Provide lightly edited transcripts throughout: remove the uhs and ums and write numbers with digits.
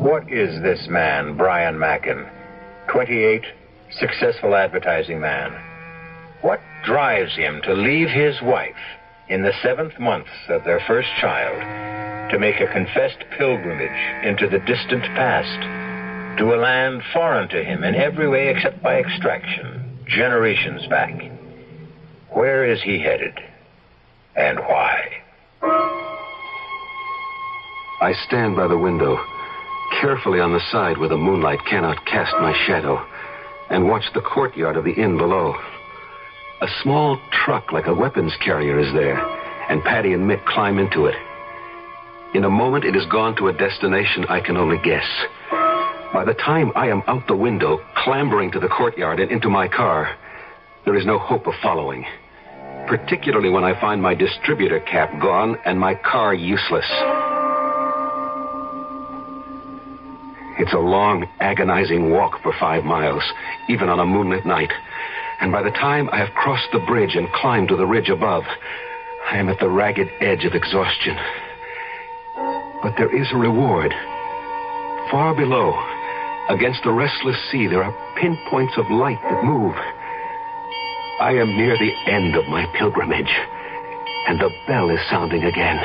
What is this man, Brian Mackin? 28, successful advertising man. What drives him to leave his wife in the 7th month of their first child to make a confessed pilgrimage into the distant past, to a land foreign to him in every way except by extraction, generations back? Where is he headed, and why? I stand by the window, carefully on the side where the moonlight cannot cast my shadow, and watch the courtyard of the inn below. A small truck like a weapons carrier is there, and Patty and Mick climb into it. In a moment, it has gone to a destination I can only guess. By the time I am out the window, clambering to the courtyard and into my car, there is no hope of following, particularly when I find my distributor cap gone and my car useless. It's a long, agonizing walk for 5 miles, even on a moonlit night. And by the time I have crossed the bridge and climbed to the ridge above, I am at the ragged edge of exhaustion. But there is a reward. Far below, against the restless sea, there are pinpoints of light that move. I am near the end of my pilgrimage, and the bell is sounding again.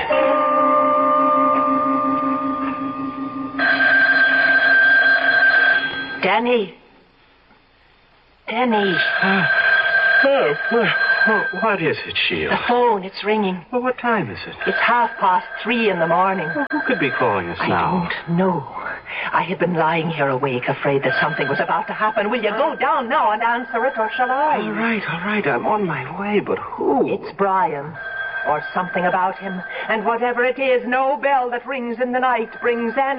Danny. Danny. What is it, Sheila? The phone, it's ringing. Well, what time is it? It's 3:30 in the morning. Well, who could be calling us now? I don't know. I had been lying here awake, afraid that something was about to happen. Will you go down now and answer it, or shall I? All right. I'm on my way, but who? It's Brian. Or something about him. And whatever it is, no bell that rings in the night brings any